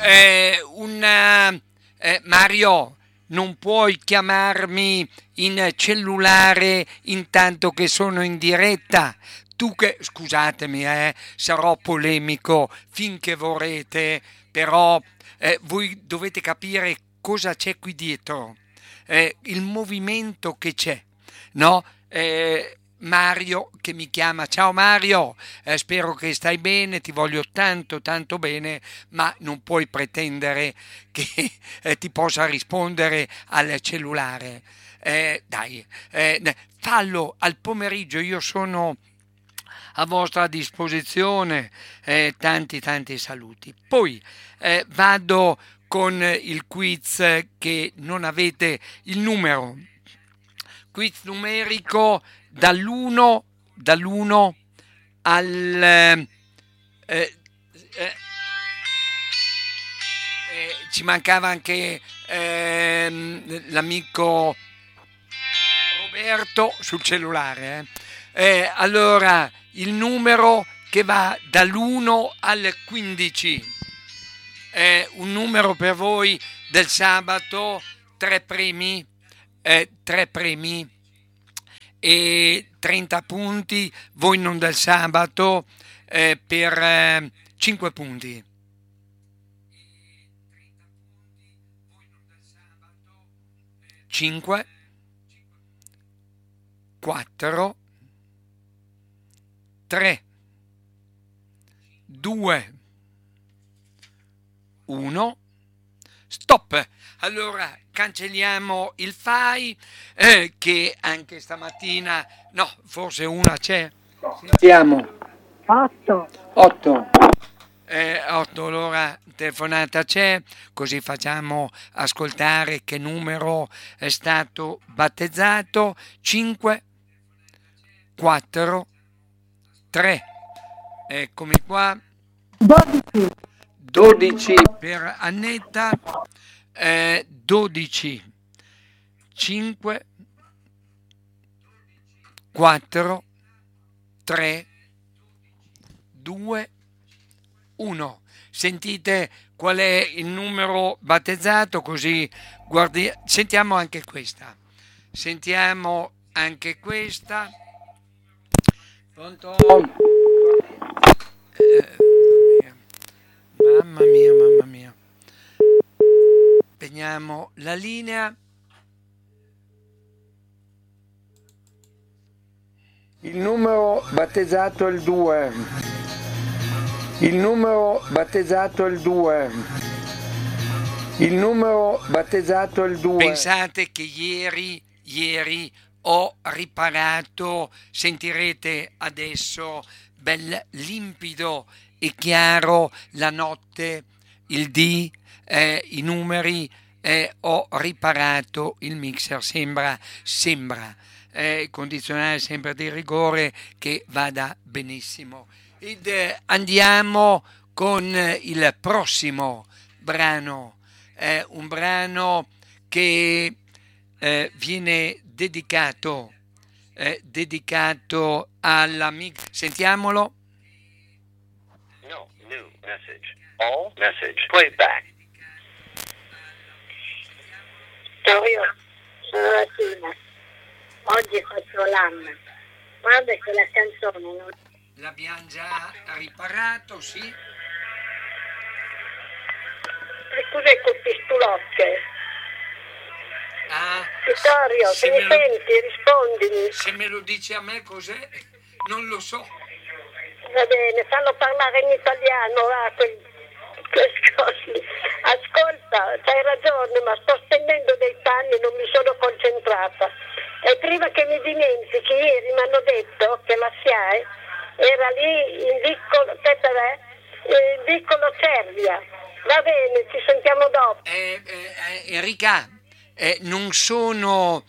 Mario, non puoi chiamarmi in cellulare intanto che sono in diretta. Tu che, scusatemi, sarò polemico finché vorrete, però voi dovete capire cosa c'è qui dietro, il movimento che c'è, no? Mario che mi chiama, ciao Mario, spero che stai bene, ti voglio tanto tanto bene, ma non puoi pretendere che ti possa rispondere al cellulare. Dai, fallo al pomeriggio, io sono a vostra disposizione, tanti tanti saluti. Poi vado con il quiz che non avete il numero, quiz numerico dall'1 al ci mancava anche l'amico Roberto sul cellulare. Allora, il numero che va dall'1 al 15. Un numero per voi del sabato, 3 premi, 3 premi e 30 punti, voi non del sabato, per 5 punti. 5, 4, 3, 2, 1, stop. Allora cancelliamo il fai, che anche stamattina, no, forse una c'è. Sentiamo. 8. 8. 8, allora telefonata c'è, così facciamo ascoltare che numero è stato battezzato. 5, 4, 3. Eccomi qua. 12. 12 per Annetta, 12, 5, 4, 3, 2, 1. Sentite qual è il numero battezzato, così sentiamo anche questa. Sentiamo anche questa. Pronto? Mamma mia, mamma mia. Spegniamo la linea. Il numero battezzato è il 2. Il numero battezzato è il 2. Il numero battezzato è il 2. Pensate che ieri ho riparato, sentirete adesso, bel limpido e chiaro la notte, il D, i numeri, ho riparato il mixer, sembra condizionare sempre di rigore che vada benissimo. Ed andiamo con il prossimo brano, un brano che viene dedicato all'amico. Sentiamolo. No, new message. All message. Play back. Ciao, io sono la Tina. Oggi faccio l'anno. Guarda che la canzone non... L'abbiamo già riparato, sì. E cos'è quel pistolocche? Vittorio, se mi senti, rispondimi. Se me lo dici a me cos'è, non lo so. Va bene, fallo parlare in italiano, quelle cose. Ascolta, c'hai ragione, ma sto spendendo dei panni e non mi sono concentrata. E prima che mi dimentichi, ieri mi hanno detto che la SIAE era lì in piccolo Cervia. Va bene, ci sentiamo dopo. Enrica, non sono...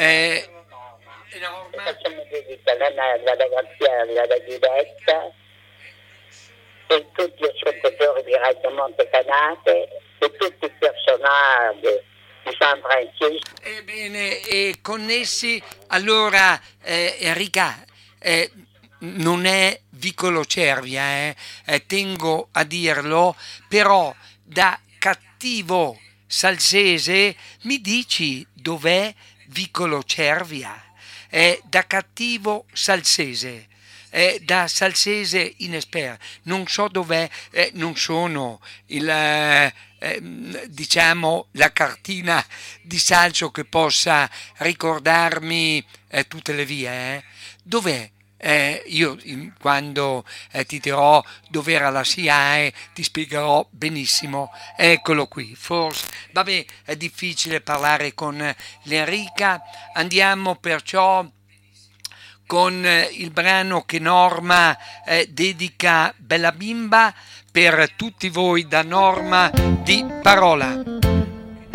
no, ma... Facciamo dedicare la ragazziana, la diretta, e tutti gli ascoltatori di Radio Montecanate e tutti i personaggi di San Francesco. Ebbene, connessi, allora, Enrica, non è Vicolo Cervia, tengo a dirlo, però da cattivo salsese, mi dici dov'è Vicolo Cervia? Da cattivo salsese, da salsese inesperto, non so dov'è, non sono diciamo la cartina di Salso che possa ricordarmi tutte le vie, dov'è? Io quando ti dirò dov'era la SIAE ti spiegherò benissimo. Eccolo qui. Forse vabbè, è difficile parlare con l'Enrica, andiamo perciò con il brano che Norma dedica Bella Bimba per tutti voi da Norma di Parola.